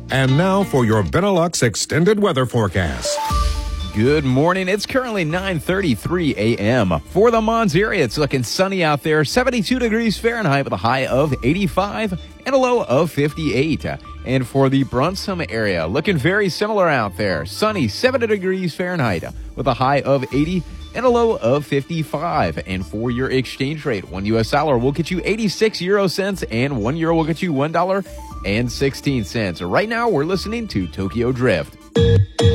And now for your Benelux extended weather forecast. Good morning. It's currently 9:33 a.m. For the Mons area, it's looking sunny out there. 72 degrees Fahrenheit with a high of 85 and a low of 58. And for the Brunsum area, looking very similar out there. Sunny, 70 degrees Fahrenheit with a high of 80 and a low of 55. And for your exchange rate, 1 U.S. dollar will get you 86 euro cents and 1 euro will get you $1.16. Right now, we're listening to Tokyo Drift.